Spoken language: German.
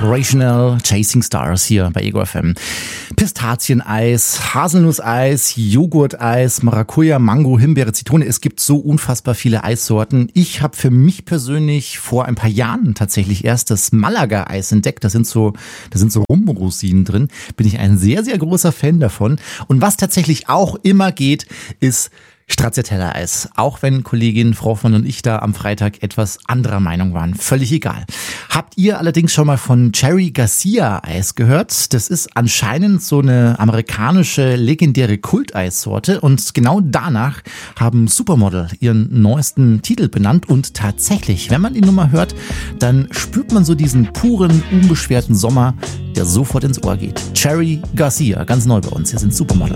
Inspirational Chasing Stars hier bei Ego FM. Pistazieneis, Haselnusseis, Joghurteis, Maracuja, Mango, Himbeere, Zitrone. Es gibt so unfassbar viele Eissorten. Ich habe für mich persönlich vor ein paar Jahren tatsächlich erst das Malaga-Eis entdeckt. Da sind so Rumrosinen drin. Bin ich ein sehr, sehr großer Fan davon. Und was tatsächlich auch immer geht, ist Stracciatella-Eis. Auch wenn Kollegin Frau Hoffmann und ich da am Freitag etwas anderer Meinung waren. Völlig egal. Habt ihr allerdings schon mal von Cherry Garcia-Eis gehört? Das ist anscheinend so eine amerikanische legendäre Kulteissorte und genau danach haben Supermodel ihren neuesten Titel benannt und tatsächlich, wenn man die Nummer hört, dann spürt man so diesen puren, unbeschwerten Sommer, der sofort ins Ohr geht. Cherry Garcia, ganz neu bei uns. Hier sind Supermodel.